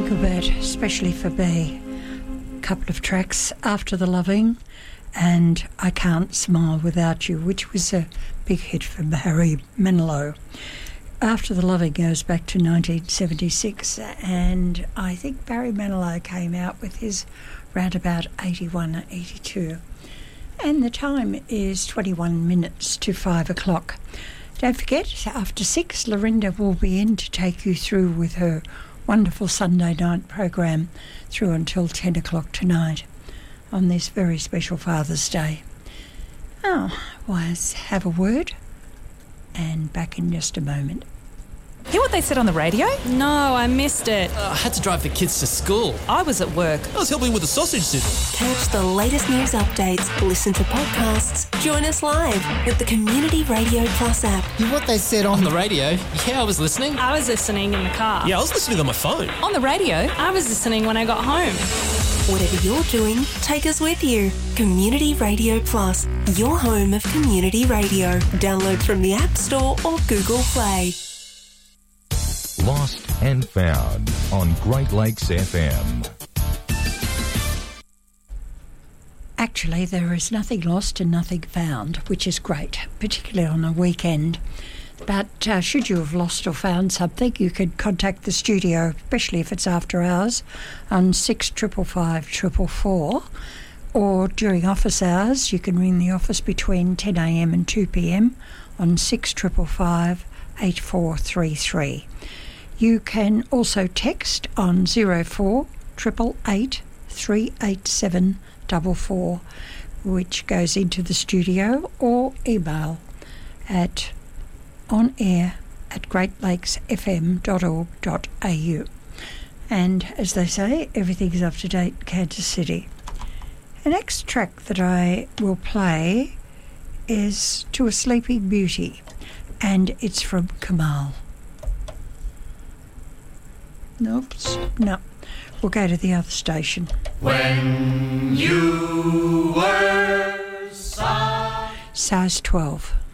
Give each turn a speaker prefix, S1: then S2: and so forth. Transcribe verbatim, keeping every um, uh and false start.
S1: Gilbert, especially for B. A couple of tracks, After the Loving and I Can't Smile Without You, which was a big hit for Barry Manilow. After the Loving goes back to nineteen seventy-six, and I think Barry Manilow came out with his round about eighty-one, eighty-two. And the time is twenty-one minutes to five o'clock. Don't forget, after six, Lorinda will be in to take you through with her wonderful Sunday night program through until ten o'clock tonight on this very special Father's Day. Oh, let's have a word and back in just a moment.
S2: Hear what they said on the radio?
S3: No, I missed it.
S4: Uh, I had to drive the kids to school.
S2: I was at work.
S4: I was helping with the sausage sizzle.
S5: Catch the latest news updates, listen to podcasts, join us live with the Community Radio Plus app.
S4: Hear what they said on the radio? Yeah, I was listening.
S3: I was listening in the car.
S4: Yeah, I was listening on my phone.
S2: On the radio?
S3: I was listening when I got home.
S5: Whatever you're doing, take us with you. Community Radio Plus, your home of community radio. Download from the App Store or Google Play.
S6: Lost and Found on Great Lakes F M.
S1: Actually, there is nothing lost and nothing found, which is great, particularly on a weekend. But uh, should you have lost or found something, you could contact the studio, especially if it's after hours, on six triple five triple four. Or during office hours, you can ring the office between ten a.m. and two p.m. on six triple five eight four three three. You can also text on zero four eight eight eight three eight seven four four, which goes into the studio, or email at onair at great lakes f m dot org dot a u. And as they say, everything's up to date, Kansas City. The next track that I will play is To a Sleeping Beauty, and it's from Kamal. Nope, no. We'll go to the other station.
S7: When you were size
S1: size twelve.